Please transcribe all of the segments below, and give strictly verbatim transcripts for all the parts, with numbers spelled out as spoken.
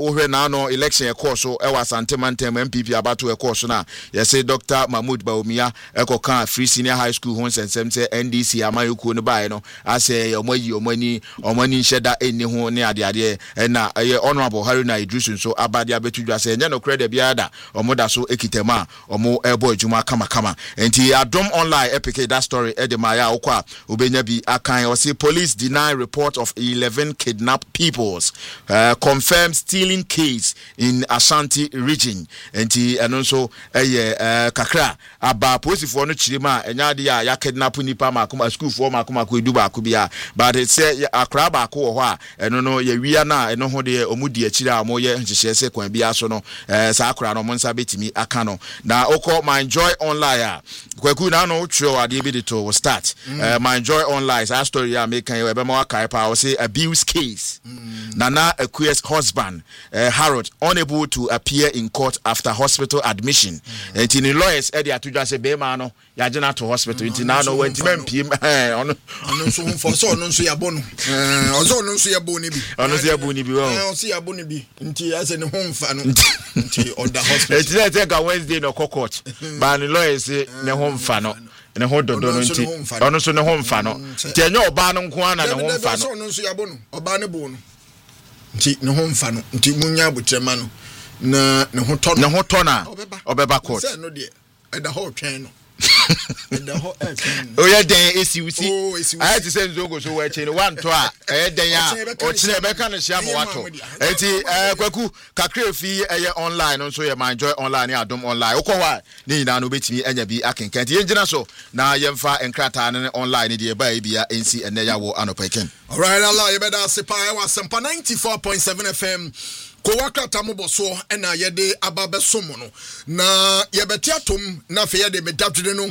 ohwe na no election e course so e wasante mantem M P P abato e course na ye say Doctor Mahmoud Baumia e koka Free Senior High School hon sensem say N D C amayuku no bae no ase omayi omani omani sheda eni ho ne ade ade e na ye Honorable Haruna Idrisu so abade abetudwa say nya no credit biada omoda so ekitema omo ebo adwuma kama kama enti Adom Online epike that story e de maya okwa obenya bi akan o say police deny report of eleven kidnapped peoples uh, confirmed stealing case in Ashanti region enti eno so eye uh, kakra aba police for no chirima enya de ya kidnap nipa makoma school for makoma ko edu ba ko bia but it say akra ba ko ho a eno no ye wia na eno ho de omudi akira amo ye nhihye se kwan bia so no eh sa akra no monsa betimi aka no na okọ my joy online a kwaku na no tro ade bi de to start mm. uh, my joy online sa story ya make kan e be ma kai pa o say abuse case mm. Nana Akua's husband uh, Harold unable to appear in court after hospital admission mm. Enti ni lawyers e de atudwa say be ma no ya jena to hospital enti na no wenti mampiem eh ono ono so humfo so ono so yabo no eh ozo ono so yabo ni bi ono so yabo ni bi wo eh so yabo ni bi enti ase ne humfa no enti on the hospital enti na take Wednesday no court ba ni lawyers ne humfa no ne ho dodo no enti ono so ne humfa no ti enye oba no nko ana ne humfa no ono so yabo no oba ne bo no enti ne humfa no enti munya abutrema no na ne ho to ne ho to na obeba court say no de e da ho twen no the whole oh yeah den esi usi I had to say nzogo so we chain one to a eh den ya o chine be kan hia mo wato enti eh kwaku kakra fi eh online nso ye my joy online ya Adom Online ukwa ni nyina no betimi anya bi akenkan ti yengina so na yemfa enkrata ne online de ba bia ensi ene ya wo anopeken. All right, Allah you better say pa wa sempa ninety-four point seven F M Kowaka tamuboso ena yede ababe somono na yebeti atom na fe yede medadwene no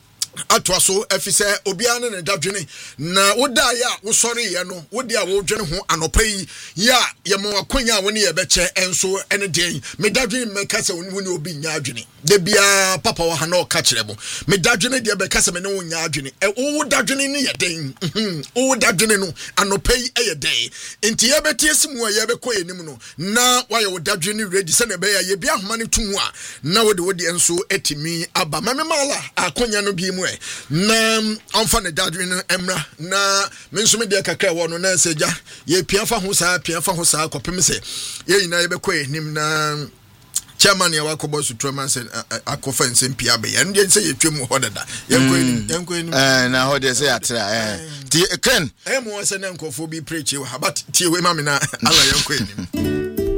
atwaso efise obia ne dadwene na woda ya wo sori ye no wodi a wo dwene ho anopai ya ye mo akonya woni ye beche enso ene den medadwene mekase woni obi nya adwene de bia papa wa ha na o ka kirebo medadwene de bekase me ne wo nya adwene e wo dadwene ne ye den wo dadwene no anopai e ye den enti ye beti esimu ye be koye nim no na wa ye wo dadwene ready se ne be ya ye bia homa ne tumu a na wodi wodi enso etimi aba mame mala akonya no bi mu na amfa ne dadwene emra na menso me de kakra wo no na seja ye piafa ho saa piafa ho saa kopem se ye nyina ye be koye nim na chairman ya wakobo sutrema sen akofa nsem pia be ya ndie se yetwem ho dada yanko ni yanko ni eh na ho de se atra eh ti ken eh mo se na nkofo bi preach we but ti we ma me na ala yanko ni